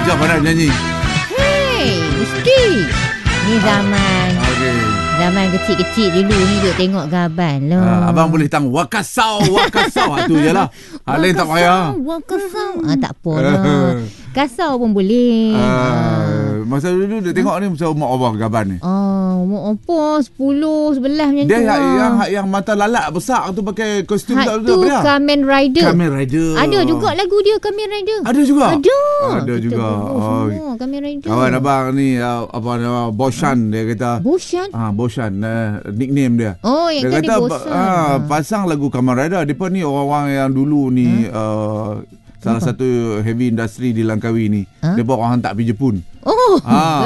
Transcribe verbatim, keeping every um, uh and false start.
juga pandai nyanyi. Hei, mesti. Ni zaman Okey. Zaman kecil-kecil dulu ni duk tengok gaban lah. Ha, abang boleh tahu wakasau, wakasau. Ha, tu je lah. Ha, lain tak payah. Wakasau. Ah, tak apa lah. Kasau pun boleh. Uh, masa dulu dia tengok ni masa mak abang gaban ni. Oh, mak apa? Sepuluh, sebelah macam Dia tu yang, lah. yang yang mata lalak besar tu pakai kostum Hak tak tu apa dia? Kamen Rider. Kamen Rider. Ada juga lagu dia Kamen Rider. Ada juga? Ada. Ada Kita juga. bobo Oh. semua Kamen Rider. Kawan abang ni uh, apa nama Boshan dia kata. Boshan. Ah, Boshan uh, nickname dia. Oh, yang Dia tadi kata Bosan. ah, pasang lagu Kamen Rider. Depa ni orang-orang yang dulu ni hmm? uh, salah Apa? satu heavy industry di Langkawi ni. Ha? Depa orang hantar pergi Jepun. Oh. Ah.